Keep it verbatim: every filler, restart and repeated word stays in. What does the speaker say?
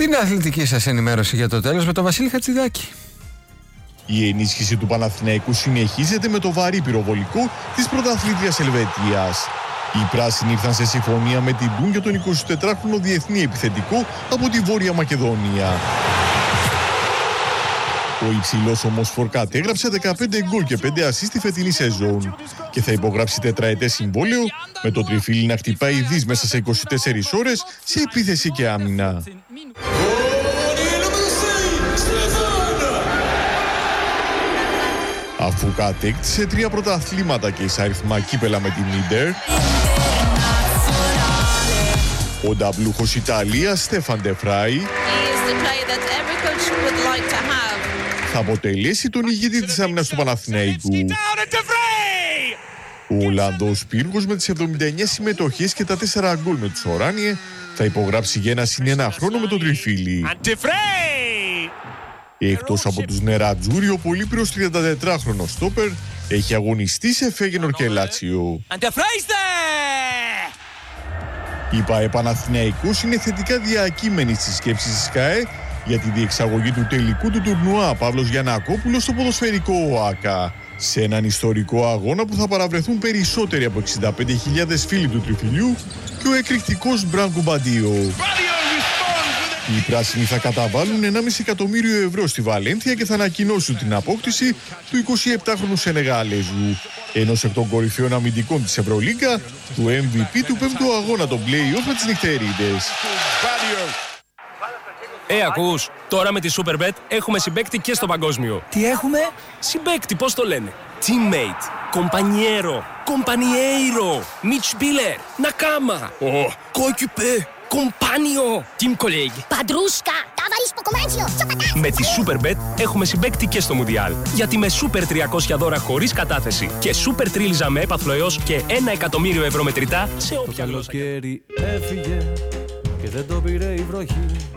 την αθλητική σας ενημέρωση για το τέλος με τον Βασίλη Χατζηδάκη. Η ενίσχυση του Παναθηναϊκού συνεχίζεται με το βαρύ πυροβολικό της πρωταθλήτριας Ελβετίας. Οι πράσινοι ήρθαν σε συμφωνία με την Ντούν για τον εικοσιτετράχρονο διεθνή επιθετικό από τη Βόρεια Μακεδονία. Ο υψηλός όμως φορκάτ έγραψε δεκαπέντε γκολ και πέντε ασίστ στη φετινή σεζόν και θα υπογράψει τετραετές συμβόλαιο με το τριφύλι να χτυπάει δις μέσα σε είκοσι τέσσερις ώρες σε επίθεση και άμυνα. Αφού κατέκτησε τρία πρωταθλήματα και εισάριθμα κύπελα με την Ίντερ, ο νταμπλούχος Ιταλίας Στέφαν ντε Φράι θα αποτελέσει τον ηγέτη της άμυνας του Παναθηναϊκού. Ο Ολλανδός πύργος με τις εβδομήντα εννιά συμμετοχές και τα τέσσερα γκολ με τους Οράνιε θα υπογράψει για ένα συν ένα χρόνο με τον τριφύλι. Εκτός από τους νερατζούρι, ο πολύπυρος τριαντατετράχρονος στόπερ έχει αγωνιστεί σε Φέγενορ και Λάτσιο. Η ΠΑΕ Παναθηναϊκός είναι θετικά διακείμενη στις σκέψεις της ΚΑΕ για τη διεξαγωγή του τελικού του τουρνουά Παύλος Γιαννακόπουλος στο ποδοσφαιρικό ΟΑΚΑ. Σε έναν ιστορικό αγώνα που θα παραβρεθούν περισσότεροι από εξήντα πέντε χιλιάδες φίλοι του τριφυλιού και ο εκρηκτικός Μπράνκο Μπαντίο. Οι πράσινοι θα καταβάλουν ενάμιση εκατομμύριο ευρώ στη Βαλένθια και θα ανακοινώσουν την απόκτηση του εικοσιεπτάχρονου Σενεγάλεζου, ενός εκ των κορυφαίων αμυντικών της Ευρωλίγκα, του εμ βι πι του πέμπτου αγώνα των play-off με τις νυχτερίδες. Ε, ακούς, τώρα με τη Superbet έχουμε συμπαίκτη και στο παγκόσμιο. Τι έχουμε? Συμπαίκτη, πώς το λένε? Teammate, compañero, compañeiro, Mitspieler, Nakama, oh, coéquipier, compagno, team colleague. Padrusca, ταβαρίς ποκομάνσιο, με τη Superbet έχουμε συμπαίκτη και στο Μουντιάλ. Γιατί με Super τριακόσια δώρα χωρίς κατάθεση και Super τρίλιζα με έπαθλο έως και ένα εκατομμύριο ευρώ μετρητά σε όποια γλώσσα. Το καλοκαίρι έφυγε και δεν το πήρε η βροχή.